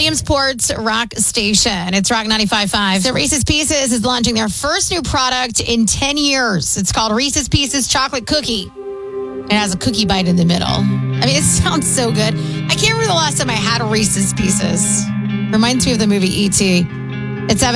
Williamsport's Rock Station. It's Rock 95.5. So Reese's Pieces is launching their first new product in 10 years. It's called Reese's Pieces Chocolate Cookie. It has a cookie bite in the middle. I mean, it sounds so good. I can't remember the last time I had a Reese's Pieces. Reminds me of the movie E.T. It's